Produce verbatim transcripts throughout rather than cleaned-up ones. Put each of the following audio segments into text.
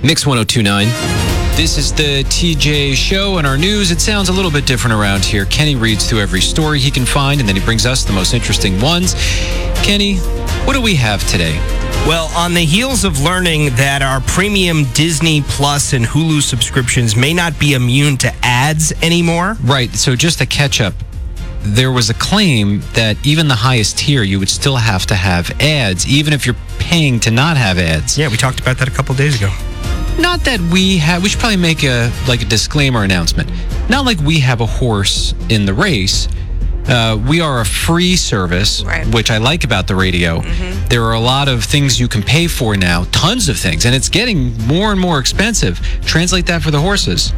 Mix one oh two point nine. This is the T J Show and our news. It sounds a little bit different around here. Kenny reads through every story he can find, and then he brings us the most interesting ones. Kenny, what do we have today? Well, on the heels of learning that our premium Disney Plus and Hulu subscriptions may not be immune to ads anymore. Right, so just a catch-up. There was a claim that even the highest tier, you would still have to have ads, even if you're paying to not have ads. Yeah, we talked about that a couple days ago. Not that we have, we should probably make a like a disclaimer announcement. Not like we have a horse in the race. Uh, we are a free service, right, which I like about the radio. Mm-hmm. There are a lot of things you can pay for now, tons of things, and it's getting more and more expensive. Translate that for the horses.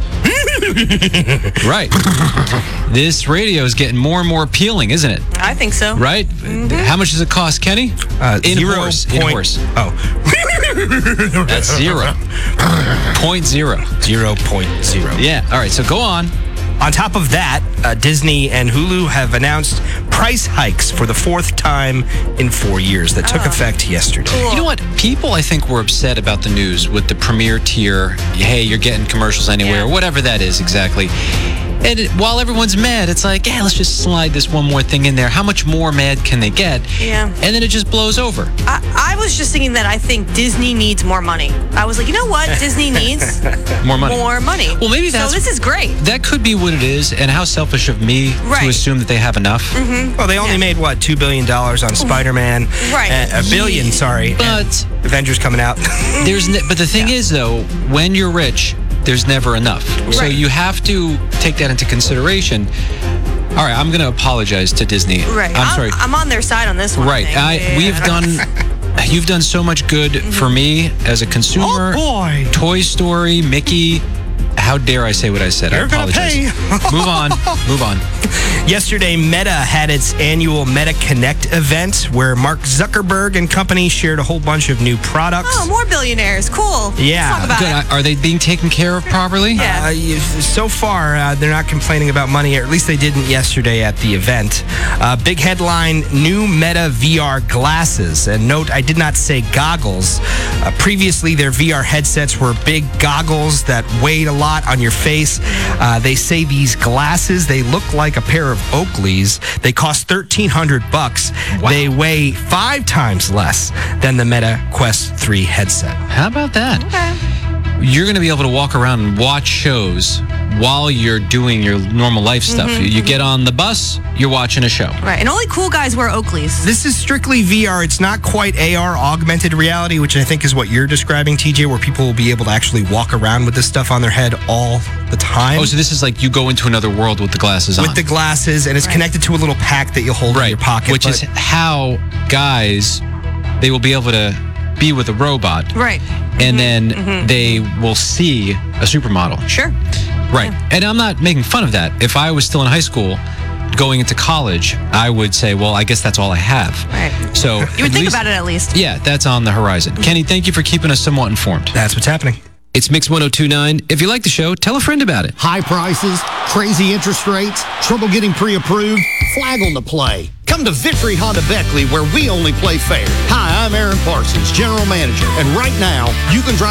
Right. This radio is getting more and more appealing, isn't it? I think so. Right? Mm-hmm. How much does it cost, Kenny? Uh, in zero horse. Point, in horse. Oh. That's zero. Point zero. Zero point zero. Yeah. All right. So go on. On top of that, uh, Disney and Hulu have announced price hikes for the fourth time in four years that took oh. effect yesterday. Cool. You know what? People, I think, were upset about the news with the premier tier. Hey, you're getting commercials anywhere, Yeah. or whatever that is exactly. And it, while everyone's mad, it's like, yeah, let's just slide this one more thing in there. How much more mad can they get? Yeah. And then it just blows over. I, I was just thinking that I think Disney needs more money. I was like, you know what? Disney needs More money. more money. Well, maybe that's... So this is great. That could be what it is, and how selfish of me Right. to assume that they have enough. Mm-hmm. Well, they only Yeah. made, what, two billion dollars on Spider-Man? Right. Uh, a billion, sorry. But And Avengers coming out. there's, ne- but the thing Yeah. is, though, when you're rich, there's never enough. So Right. you have to take that into consideration. All right, I'm going to apologize to Disney. Right. I'm sorry. I'm on their side on this one. Right. think. I, Yeah. we've done. You've done so much good for me as a consumer. Oh, boy. Toy Story, Mickey. How dare I say what I said? You're I gonna apologize. pay. Move on. Move on. Yesterday, Meta had its annual Meta Connect event where Mark Zuckerberg and company shared a whole bunch of new products. Oh, more billionaires. Cool. Yeah. Let's talk about Good. it. Are they being taken care of properly? Yeah. Uh, you- so far, uh, they're not complaining about money, or at least they didn't yesterday at the event. Uh, big headline, new Meta V R glasses. And note, I did not say goggles. Uh, previously, their V R headsets were big goggles that weighed a lot on your face. Uh, they say these glasses, they look like a pair of Oakleys. They cost thirteen hundred bucks. Wow. They weigh five times less than the Meta Quest three headset. How about that? Okay. You're going to be able to walk around and watch shows while you're doing your normal life stuff. Mm-hmm. You, you get on the bus, you're watching a show. Right. And only cool guys wear Oakleys. This is strictly V R. It's not quite A R, augmented reality, which I think is what you're describing, T J, where people will be able to actually walk around with this stuff on their head all the time. Oh, so this is like you go into another world with the glasses on. with the glasses, and it's Right. connected to a little pack that you'll hold in right, your pocket. which but- is how guys, they will be able to be with a robot, Right. and then they will see a supermodel. Sure. Right. And I'm not making fun of that. If I was still in high school, going into college, I would say, well, I guess that's all I have. Right. So You would think about it at least. Yeah, that's on the horizon. Kenny, thank you for keeping us somewhat informed. That's what's happening. It's Mix one oh two point nine. If you like the show, tell a friend about it. High prices, crazy interest rates, trouble getting pre-approved, flag on the play. Come to Victory Honda Beckley, where we only play fair. Hi, I'm Aaron Parsons, General Manager, and right now, you can drive